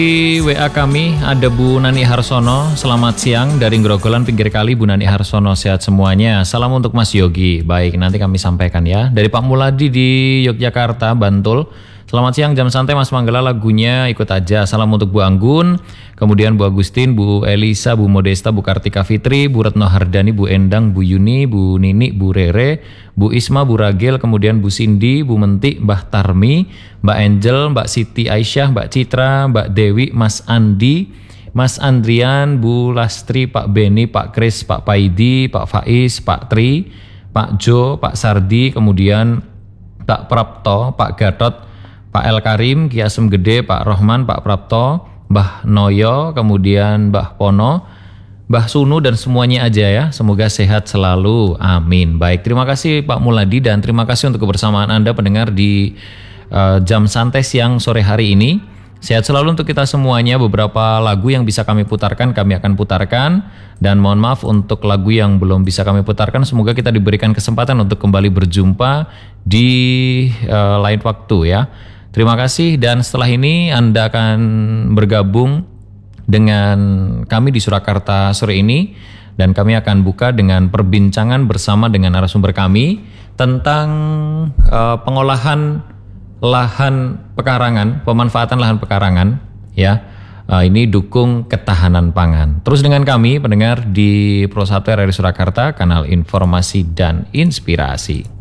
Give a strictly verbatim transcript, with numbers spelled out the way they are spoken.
Di W A kami ada Bu Nani Harsono, selamat siang dari Grogolan pinggir kali. Bu Nani Harsono, sehat semuanya. Salam untuk Mas Yogi. Baik, nanti kami sampaikan ya. Dari Pak Muladi di Yogyakarta, Bantul. Selamat siang, jam santai Mas Manggala, lagunya ikut aja. Salam untuk Bu Anggun, kemudian Bu Agustin, Bu Elisa, Bu Modesta, Bu Kartika Fitri, Bu Retno Hardani, Bu Endang, Bu Yuni, Bu Nini, Bu Rere, Bu Isma, Bu Ragel, kemudian Bu Cindy, Bu Menti, Mbah Tarmi, Mbak Angel, Mbak Siti Aisyah, Mbak Citra, Mbak Dewi, Mas Andi, Mas Andrian, Bu Lastri, Pak Beni, Pak Kris, Pak Paidi, Pak Faiz, Pak Tri, Pak Jo, Pak Sardi, kemudian Pak Prapto, Pak Gatot, Pak El Karim, Ki Asem Gede, Pak Rohman, Pak Prapto, Mbah Noyo, kemudian Mbah Pono, Mbah Sunu, dan semuanya aja ya. Semoga sehat selalu. Amin. Baik, terima kasih Pak Muladi dan terima kasih untuk kebersamaan Anda pendengar di uh, jam santai siang sore hari ini. Sehat selalu untuk kita semuanya. Beberapa lagu yang bisa kami putarkan, kami akan putarkan. Dan mohon maaf untuk lagu yang belum bisa kami putarkan. Semoga kita diberikan kesempatan untuk kembali berjumpa di uh, lain waktu ya. Terima kasih, dan setelah ini Anda akan bergabung dengan kami di Surakarta sore ini, dan kami akan buka dengan perbincangan bersama dengan narasumber kami tentang uh, pengolahan lahan pekarangan, pemanfaatan lahan pekarangan ya. Uh, ini dukung ketahanan pangan. Terus dengan kami pendengar di Pro satu R R I Surakarta, kanal informasi dan inspirasi.